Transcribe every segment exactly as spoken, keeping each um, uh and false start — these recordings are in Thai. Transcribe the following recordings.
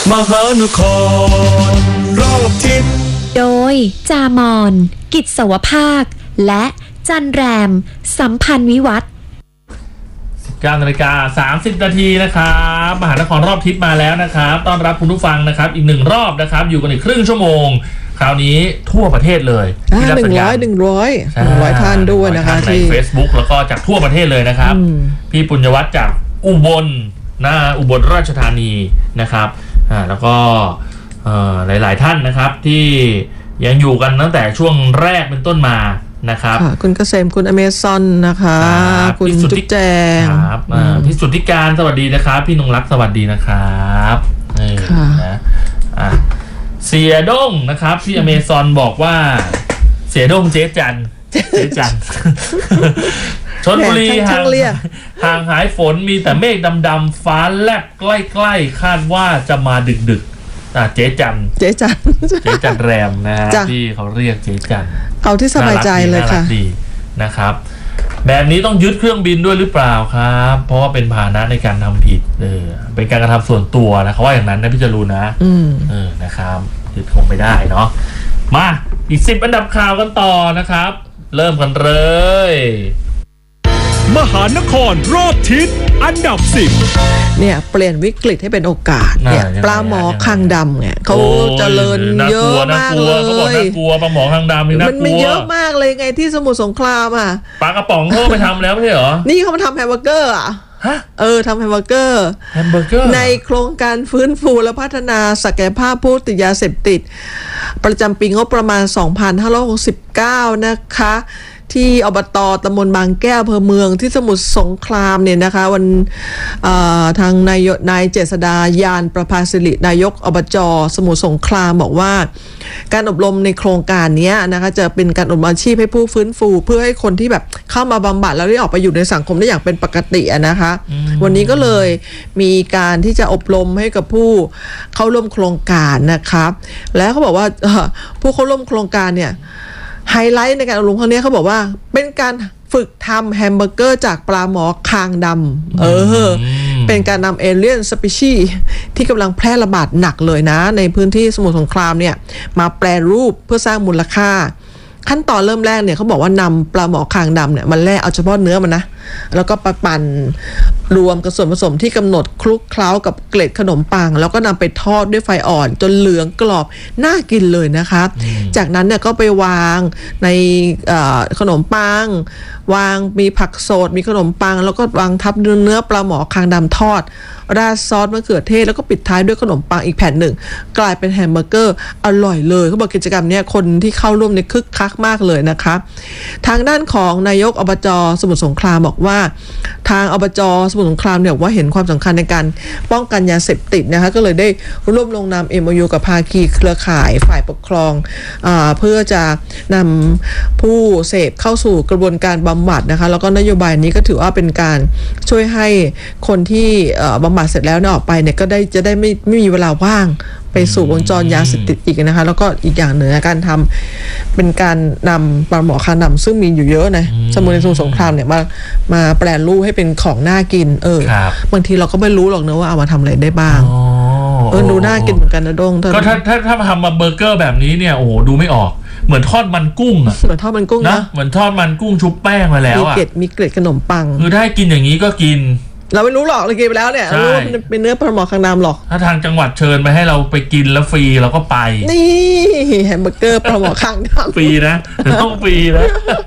มหานครรอบทิศโดยจามอนกิจสวภาคและจันแรมสัมพันธ์วิวัฒน์เก้านาฬิกาสามสิบนาทีนะครับมหานครรอบทิศมาแล้วนะครับต้อนรับคุณผู้ฟังนะครับอีกหนึ่งรอบนะครับอยู่กันอีกครึ่งชั่วโมงคราวนี้ทั่วประเทศเลยที่รับสัญญาณหนึ่งร้อยหนึ่งร้อยท่านด้วยนะคะใน Facebook แล้วก็จากทั่วประเทศเลยนะครับพี่ปุญญวัฒน์จากอุบลนะอุบลราชธานีนะครับอ่าแล้วก็หลายๆท่านนะครับที่ยังอยู่กันตั้งแต่ช่วงแรกเป็นต้นมานะครับคุณเกษมคุณอเมซอนนะคะคุณจุ๊บแจงครับพี่สุทธิการสวัสดีนะครับพี่นงรักสวัสดีนะครับค่ะนะอ่ะเสียด้งนะครับพี่อเมซอนบอกว่าเสียด้งเจ๊จันเจ๊จันชลบุรีห่างห่างหายฝนมีแต่เมฆดำๆฟ้าแลบใกล้ๆคาดว่าจะมาดึกๆเจ๊จันเจ๊จันเจ๊จันแรมนะฮะที่เขาเรียกเจ๊จันเอาที่สบายใจเลยค่ะดีนะครับแบบนี้ต้องยึดเครื่องบินด้วยหรือเปล่าครับเพราะว่าเป็นพาหนะในการทำผิดเออเป็นการกระทำส่วนตัวนะเขาว่าอย่างนั้นนะพี่จรูนนะเออนะครับยึดคงไม่ได้เนาะมาอีกสิบอันดับข่าวกันต่อนะครับเริ่มกันเลยมหานครรอบทิศอันดับสิบเนี่ยเปลี่ยนวิกฤตให้เป็นโอกาสเนี่ยปลาหมอคางดำเนี่ยเขาเจริญเยอะมากเลยเขาบอกน่ากลัวปลาหมอคางดำนี่น่ากลัวมันไม่เยอะมากเลยไงที่สมุทรสงครามอ่ะปลากระป๋องเขาไปทำแล้วไม่ใช่เหรอนี่เขามาทำแฮมเบอร์เกอร์อ่ะเออทำแฮมเบอร์เกอร์แฮมเบอร์เกอร์ในโครงการฟื้นฟูและพัฒนาศักยภาพผู้ติดยาเสพติดประจำปีงบประมาณสองพันห้าร้อยหกสิบเก้านะคะที่อบต.ตำบลบางแก้วอำเภอเมืองที่สมุทรสงครามเนี่ยนะคะวันทางนายนายเจษดายานประภาสิรินายกอบจ.สมุทรสงครามบอกว่าการอบรมในโครงการนี้นะคะจะเป็นการอบรมอาชีพให้ผู้ฟื้นฟูเพื่อให้คนที่แบบเข้ามาบำบัดแล้วได้ออกไปอยู่ในสังคมได้อย่างเป็นปกตินะคะวันนี้ก็เลยมีการที่จะอบรมให้กับผู้เข้าร่วมโครงการนะคะแล้วเขาบอกว่าผู้เข้าร่วมโครงการเนี่ยไฮไลท์ในการอบรมครั้งนี้เขาบอกว่าเป็นการฝึกทำแฮมเบอร์เกอร์จากปลาหมอคางดำเออเป็นการนำเอเลียนสปีชีส์ที่กำลังแพร่ระบาดหนักเลยนะในพื้นที่สมุทรสงครามเนี่ยมาแปรรูปเพื่อสร้างมูลค่าขั้นตอนเริ่มแรกเนี่ยเขาบอกว่านำปลาหมอคางดำเนี่ยมันแล่เอาเฉพาะเนื้อมันนะแล้วก็ปั่นรวมกับส่วนผสมที่กำหนดคลุกเคล้ากับเกล็ดขนมปังแล้วก็นำไปทอดด้วยไฟอ่อนจนเหลืองกรอบน่ากินเลยนะคะจากนั้นเนี่ยก็ไปวางในขนมปังวางมีผักสดมีขนมปังแล้วก็วางทับเนื้อปลาหมอคางดำทอดราดซอสมะเขือเทศแล้วก็ปิดท้ายด้วยขนมปังอีกแผ่นหนึ่งกลายเป็นแฮมเบอร์เกอร์อร่อยเลยเขาบอกกิจกรรมนี้คนที่เข้าร่วมในคึกคักมากเลยนะคะทางด้านของนายกอบจ.สมุทรสงครามบอกว่าทางอบจ.สมุทรสงครามเนี่ยว่าเห็นความสำคัญในการป้องกันยาเสพติดนะคะก็เลยได้ร่วมลงนาม เอ็ม โอ ยู กับภาคีเครือข่ายฝ่ายปกครองอ่าเพื่อจะนำผู้เสพเข้าสู่กระบวนการบำบัดนะคะแล้วก็นโยบายนี้ก็ถือว่าเป็นการช่วยให้คนที่บำบัดเสร็จแล้วเนี่ยออกไปเนี่ยก็ได้จะได้ไม่ไม่มีเวลาว่างไปสู่วงจรยาเสพติดอีกนะคะแล้วก็อีกอย่างหนึ่งการทำเป็นการนำปลาหมอคางดำซึ่งมีอยู่เยอะนะสมุทรสงครามเนี่ยมามาแปลรูปให้เป็นของน่ากินเออบางทีเราก็ไม่รู้หรอกนะว่าเอามาทำอะไรได้บ้างเออดูน่ากินเหมือนกันนะดงก็ถ้าถ้าถ้าทำมาเบอร์เกอร์แบบนี้เนี่ยโอ้โหดูไม่ออกเหมือนทอดมันกุ้งอะเหมือนทอดมันกุ้งนะเหมือนทอดมันกุ้งชุบแป้งมาแล้วอะมีเกล็ดมีเกล็ดขนมปังคือถ้ากินอย่างนี้ก็กินเราไม่รู้หรอกเรากินไปแล้วเนี่ยรู้ว่าเป็นเนื้อปลาหมอคางดำหรอกถ้าทางจังหวัดเชิญไปให้เราไปกินแล้วฟรีเราก็ไปนี่แฮมเบอร์เกอร์ปลาหมอคางดำฟรีนะต้องฟรีนะ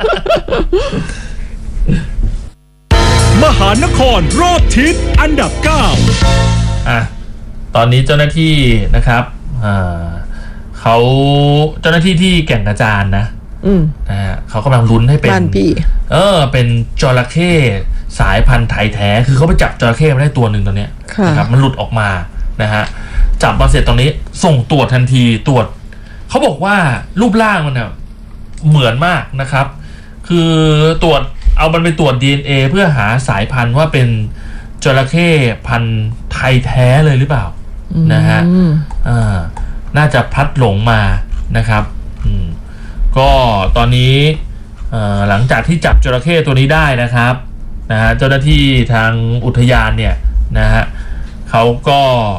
มหานครรอบทิศอันดับเก้าอ่ะตอนนี้เจ้าหน้าที่นะครับอ่าเขาเจ้าหน้าที่ที่แก่งกระจานนะนะฮะเขากำลังลุ้นให้เป็นเออเป็นจระเข้สายพันธุ์ไทยแท้คือเขาไปจับจระเข้มาได้ตัวหนึ่งตอนนี้นะครับมันหลุดออกมานะฮะจับมาเสร็จตอนนี้ส่งตรวจทันทีตรวจเขาบอกว่ารูปร่างมันเนี่ยเหมือนมากนะครับคือตรวจเอามันไปตรวจ ดี เอ็น เอ เพื่อหาสายพันธุ์ว่าเป็นจระเข้พันธุ์ไทยแท้เลยหรือเปล่านะฮะอ่าน่าจะพลัดหลงมานะครับอืมก็ตอนนี้หลังจากที่จับจระเข้ตัวนี้ได้นะครับนะฮะเจ้าหน้าที่ทางอุทยานเนี่ยนะฮะเขาก็